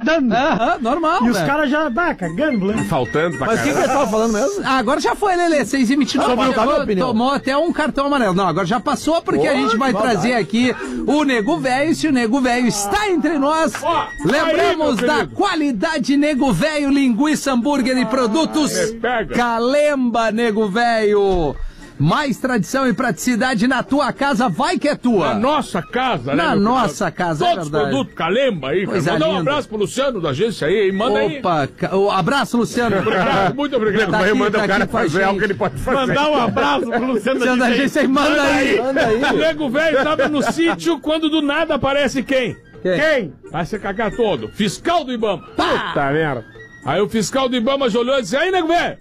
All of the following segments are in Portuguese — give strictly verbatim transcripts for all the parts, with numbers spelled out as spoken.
nadando. Aham, normal, E os né? caras já, bah, cagando, blando. Faltando pra Mas o que, que ele tava falando mesmo? Ah, agora já foi, Lelê, seis e vinte e nove. Não, tá, minha opinião. Tomou até um cartão amarelo. Não, agora já passou, porque Pô, a gente vai que maldade. trazer aqui o Nego Velho. Se o Nego Velho está entre nós, lembramos aí, meu da querido. qualidade Nego Velho, linguiça, hambúrguer e produtos me pega. Calemba, Nego Velho. Mais tradição e praticidade na tua casa, vai que é tua. Na nossa casa, né? Na meu nossa querido? casa, é Todos os verdade. produtos Calemba aí, cara. Coisa Mandar um linda. abraço pro Luciano da agência aí, manda aí. Opa, ca- o abraço, Luciano. Obrigado, muito obrigado. Tá Vai, aqui, manda tá o cara aqui com a fazer gente. algo que ele pode fazer. Mandar um abraço pro Luciano Luciano da agência aí, manda aí. Manda aí. O nego velho tava no sítio quando do nada aparece quem? Quem? Vai se cagar todo. Fiscal do Ibama. Puta merda. Aí o fiscal do Ibama já olhou e disse: aí, nego velho,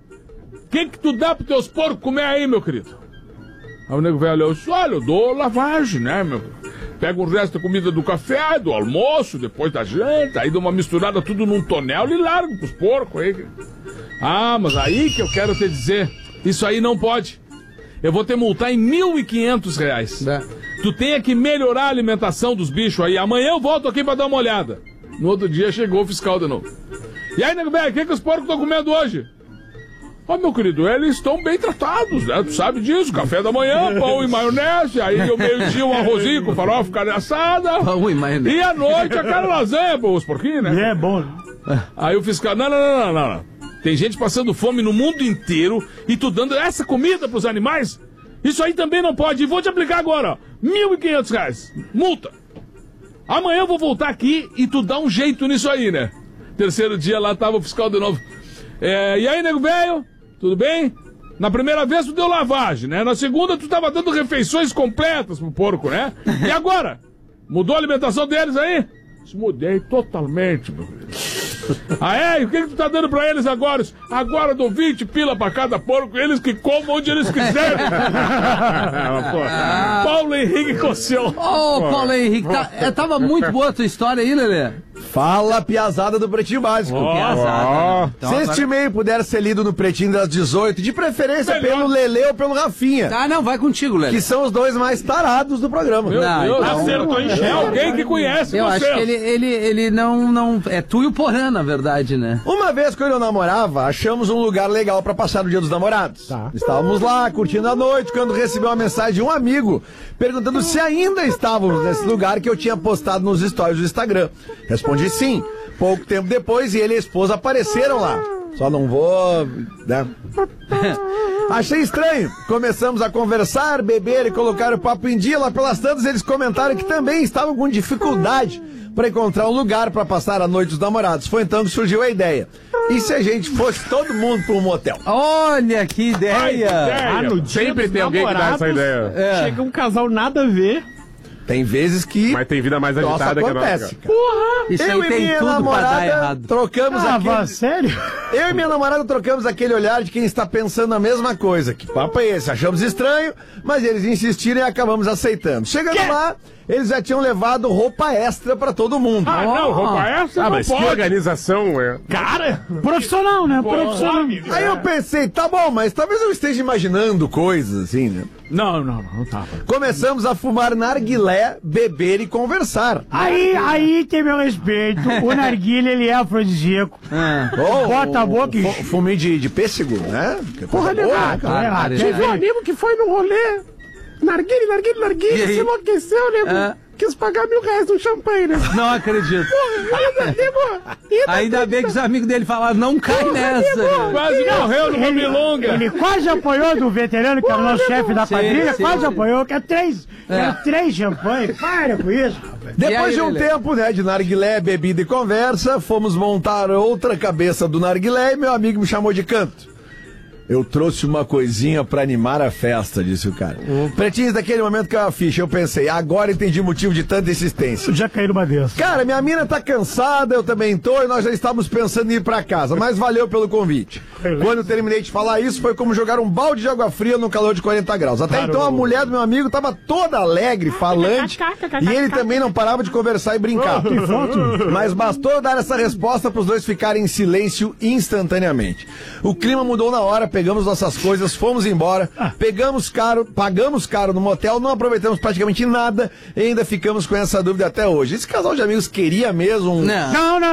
o que que tu dá pros teus porcos comer aí, meu querido? Aí o nego velho olhou e disse: olha, eu dou lavagem, né, meu? Pega o resto da comida do café, do almoço, depois da janta, aí dou uma misturada tudo num tonel e largo pros porcos aí. Ah, mas aí que eu quero te dizer, isso aí não pode. Eu vou te multar em mil e quinhentos reais. É. Tu tem que melhorar a alimentação dos bichos aí. Amanhã eu volto aqui pra dar uma olhada. No outro dia chegou o fiscal de novo. E aí, nego velho, o que, que os porcos estão comendo hoje? Ó, meu querido, eles estão bem tratados, né? Tu sabe disso, café da manhã, pão e maionese, aí ao meio-dia um arrozinho com farofa, carne assada. Pão e maionese. E à noite aquela lasanha pros porquinhos, né? É bom. Aí o fiscal, não, não, não, não, não. Tem gente passando fome no mundo inteiro e tu dando essa comida pros animais? Isso aí também não pode. E vou te aplicar agora, ó. mil e quinhentos reais. Multa. Amanhã eu vou voltar aqui e tu dá um jeito nisso aí, né? Terceiro dia lá tava o fiscal de novo. É, e aí, nego velho? Tudo bem? Na primeira vez tu deu lavagem, né? Na segunda tu tava dando refeições completas pro porco, né? E agora? Mudou a alimentação deles aí? Mudei totalmente, meu querido. Ah, é? E o que, que tu tá dando pra eles agora? Agora eu dou vinte pila pra cada porco, eles que comam onde eles quiserem. Paulo Henrique Cossião. Ô, Paulo Henrique, tá, é, tava muito boa a tua história aí, Lelê. Fala, piazada do Pretinho Básico. Piazada, né? Então, Se agora- este e-mail puder ser lido no Pretinho das dezoito, de preferência Melhor. pelo Lelê ou pelo Rafinha, Tá, não, vai contigo, Lelê. que são os dois mais tarados do programa. Meu Não, Deus, então- acertou em cheio. É alguém que conhece Eu você. acho que ele, ele, ele não, não... É tu e o Porã, na verdade, né? Uma vez quando eu namorava, achamos um lugar legal pra passar o dia dos namorados. Tá. Estávamos lá, curtindo a noite, quando recebi uma mensagem de um amigo perguntando se ainda estávamos nesse lugar que eu tinha postado nos stories do Instagram. Respondi sim. Pouco tempo depois, ele e a esposa apareceram lá. Só não vou, né? Achei estranho. Começamos a conversar, beber e colocar o papo em dia. Lá pelas tantas, eles comentaram que também estavam com dificuldade para encontrar um lugar para passar a noite dos namorados. Foi então que surgiu a ideia. E se a gente fosse todo mundo para um motel? Olha que Ai, que ideia! ideia. Ah, no dia Sempre dos tem alguém que dá essa namorados, ideia. Chega um casal nada a ver. Tem vezes que Mas tem vida mais troço agitada que a nossa. acontece, cara. cara. Isso Eu aí e tem minha tudo pra dar namorada errado. trocamos Ah, aquele... vá, sério? Eu e minha namorada trocamos aquele olhar de quem está pensando a mesma coisa. Que papo é esse? Achamos estranho, mas eles insistiram e acabamos aceitando. Chegando lá, eles já tinham levado roupa extra pra todo mundo. Ah, não, roupa essa Ah, não mas que pode. organização é? Cara, profissional, né? Profissional. Aí eu pensei, tá bom, mas talvez eu esteja imaginando coisas assim, né? Não, não, não, não tava. Começamos a fumar narguilé, beber e conversar. Aí, aí tem meu respeito. O narguilha, ele é afrodisíaco. Oh, Bota a boca e... fu- Fumei de, de pêssego, né? Que coisa boa, Ah, né, cara? é, cara, teve é. um amigo que foi no rolê. Narguilha, narguilha, E narguilha. aí? Se enlouqueceu, nego. Ah. Quis pagar mil reais no champanhe, né? Não acredito. Porra, nego. E Ainda bem que os amigos dele falaram, não cai nessa. Quase morreu numa milonga. Ele quase apoiou do veterano, que era o nosso chefe da Sim, quadrilha, sim. quase apoiou, que é três, É. era três champanhe. Para com isso, rapaz. E aí, Depois de um Lelê? tempo, né, de narguilé, bebida e conversa, fomos montar outra cabeça do narguilé e meu amigo me chamou de canto. Eu trouxe uma coisinha pra animar a festa, disse o cara. Pretinhos, daquele momento que eu a ficha, eu pensei, agora entendi o motivo de tanta insistência. Já caí numa dessas. Cara, minha mina tá cansada, eu também tô, e nós já estávamos pensando em ir pra casa, mas valeu pelo convite. Quando eu terminei de falar isso, foi como jogar um balde de água fria no calor de quarenta graus. Até então a mulher do meu amigo tava toda alegre, falante, e ele também não parava de conversar e brincar. Mas bastou eu dar essa resposta pros dois ficarem em silêncio instantaneamente. O clima mudou na hora, pegamos nossas coisas, fomos embora, pegamos caro, pagamos caro no motel, não aproveitamos praticamente nada e ainda ficamos com essa dúvida até hoje. Esse casal de amigos queria mesmo um... Não. Não, não.